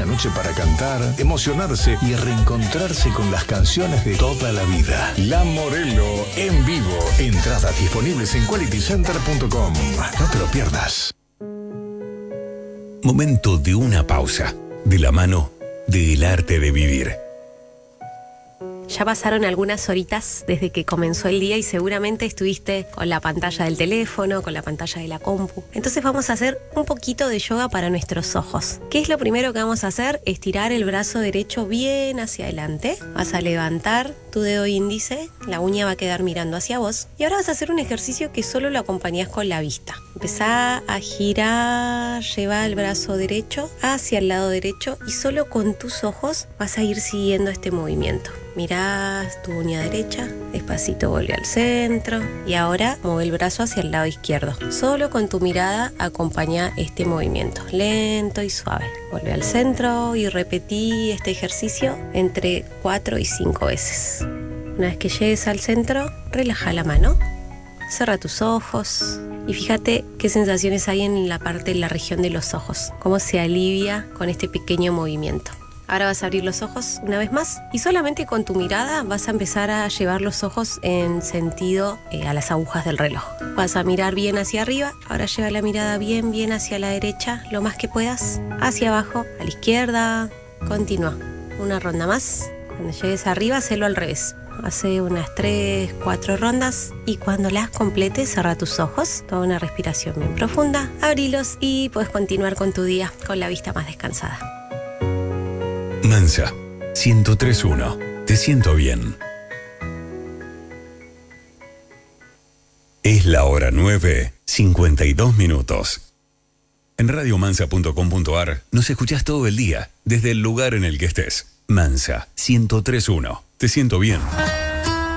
una noche para cantar, emocionarse y reencontrarse con las canciones de toda la vida. La Morelo en vivo. Entradas disponibles en qualitycenter.com. No te lo pierdas. Momento de una pausa, de la mano del arte de vivir. Ya pasaron algunas horitas desde que comenzó el día y seguramente estuviste con la pantalla del teléfono, con la pantalla de la compu. Entonces vamos a hacer un poquito de yoga para nuestros ojos. ¿Qué es lo primero que vamos a hacer? Estirar el brazo derecho bien hacia adelante. Vas a levantar tu dedo índice, la uña va a quedar mirando hacia vos. Y ahora vas a hacer un ejercicio que solo lo acompañás con la vista. Empezá a girar, lleva el brazo derecho hacia el lado derecho y solo con tus ojos vas a ir siguiendo este movimiento. Mirás tu uña derecha, despacito vuelve al centro y ahora mueve el brazo hacia el lado izquierdo. Solo con tu mirada acompaña este movimiento, lento y suave. Vuelve al centro y repetí este ejercicio entre 4 y 5 veces. Una vez que llegues al centro, relaja la mano, cierra tus ojos y fíjate qué sensaciones hay en la región de los ojos, cómo se alivia con este pequeño movimiento. Ahora vas a abrir los ojos una vez más y solamente con tu mirada vas a empezar a llevar los ojos en sentido a las agujas del reloj. Vas a mirar bien hacia arriba, ahora lleva la mirada bien hacia la derecha, lo más que puedas, hacia abajo, a la izquierda, continúa. Una ronda más, cuando llegues arriba, hacelo al revés. Hace unas 3, 4 rondas y cuando las completes, cerra tus ojos, toma una respiración bien profunda, abrilos y puedes continuar con tu día con la vista más descansada. Mansa, 103.1. Te siento bien. Es la hora 9:52. En radiomansa.com.ar nos escuchás todo el día, desde el lugar en el que estés. Mansa, 103.1. Te siento bien.